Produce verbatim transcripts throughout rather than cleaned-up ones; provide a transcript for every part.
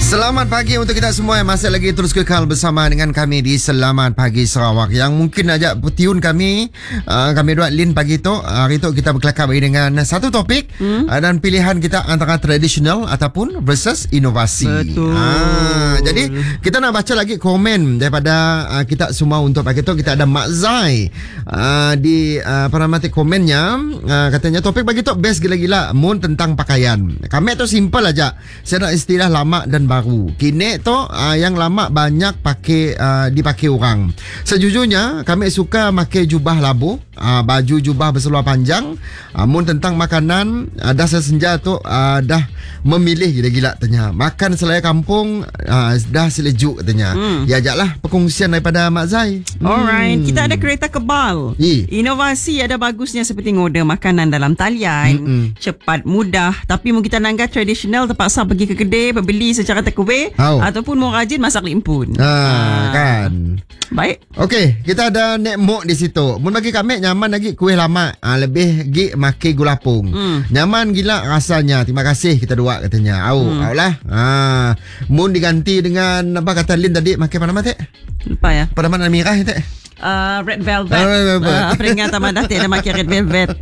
Selamat pagi untuk kita semua yang masih lagi terus kekal bersama dengan kami di Selamat Pagi Sarawak. Yang mungkin aja petiun kami, uh, kami dua Lin pagi tu, hari tu kita berkelakar bagi dengan satu topik hmm? uh, dan pilihan kita antara tradisional ataupun versus inovasi. Betul. Uh, jadi kita nak baca lagi komen daripada uh, kita semua untuk pagi tu. Kita ada Mak Zai uh, di uh, paramatik komennya, uh, katanya topik pagi tu best gila-gila mun tentang pakaian. Kami tu simple aja. Saya nak istilah lama dan baru. Kini tu uh, yang lama banyak pakai uh, dipakai orang. Sejujurnya kami suka pakai jubah labu, uh, baju jubah berseluar panjang. Uh, mun tentang makanan, uh, dah sesenja tu uh, dah memilih gila-gila tanya. Makan selai kampung uh, dah selejuk katanya. Hmm. Ya ajaklah perkongsian daripada Mak Zai. Alright, hmm. kita ada kereta kebal. Ye. Inovasi ada bagusnya seperti ngorder makanan dalam talian. Mm-mm. Cepat, mudah. Tapi mungkin kita nanggap tradisional terpaksa pergi ke kedai membeli secara takeaway oh. ataupun mau rajin masak limpun. Ha, ah. kan. Baik. Okey, kita ada Nek Mok di situ. Mun bagi kami nyaman lagi kuih lama. Ha, lebih gi makai gulapung. Hmm. Nyaman gila rasanya. Terima kasih kita dua katanya. Au, hmm. au lah. Ha, mun diganti dengan apa kata Lin tadi makai apa nama tek? Lupa ya. Penaman merah tek. Uh, red velvet. Uh, red velvet. Uh, peringatan Taman Datin ada makan red velvet.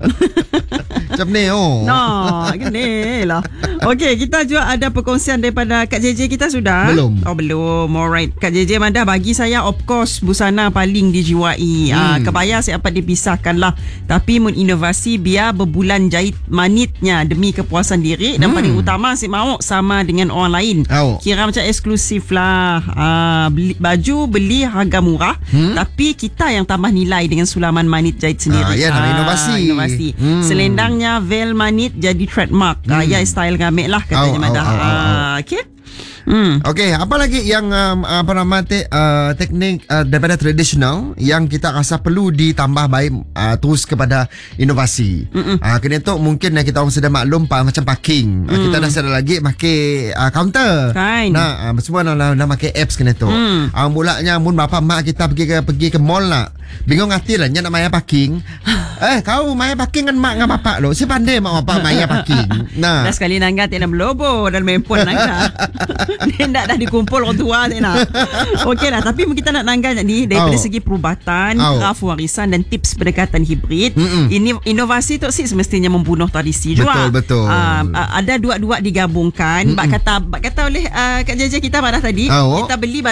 Macam ni oh. No, gini lah. Okey, kita juga ada perkongsian daripada Kak J J kita sudah. Belum. Oh, belum. Alright. Kak J J Manda bagi saya of course busana paling dijiwai. Hmm. Uh, kebaya saya dapat dipisahkan lah. Tapi mun inovasi biar berbulan jahit manitnya demi kepuasan diri. Dan hmm. paling utama saya mau sama dengan orang lain. Oh. Kira macam eksklusif lah. Uh, beli, baju beli harga murah. Hmm. Tapi kita yang tambah nilai dengan sulaman manit jahit sendiri. Ah, ya, ah, inovasi. Inovasi. Hmm. Selendangnya vel manit jadi trademark. Hmm. Ah, ya style kami lah katanya oh, Madah. Oh, oh, oh, oh. Okey. Hmm. Okey, apa lagi yang um, apa nama te, uh, teknik uh, daripada tradisional yang kita rasa perlu ditambah baik uh, terus kepada inovasi. Uh, kini tu mungkin uh, kita orang sudah maklum pa, macam parking. Uh, mm. Kita dah sedar lagi pakai uh, counter. Kain. Nah, uh, semua nak nak pakai apps kini tu. Mm. Uh, mulanya mun bapa mak kita pergi ke pergi ke mall nak. Bingung hati lah nak maya parking. Eh, kau maya parking kan mak dengan bapak lo. Si pandai mak bapak maya parking. Nah. Dah sekali nanggat nak melobo dan mempon nanggat. Dia dah, dah dikumpul orang tua dia nak. Okey lah, tapi kita nak nanggal ni daripada oh. segi perubatan, oh. graf warisan dan tips pendekatan hibrid. Mm-mm. Ini inovasi tu sih semestinya membunuh tradisi juga. Betul betul. Uh, ada dua-dua digabungkan. Bak kata bak kata oleh uh, Kak J J kita pada tadi, oh. kita beli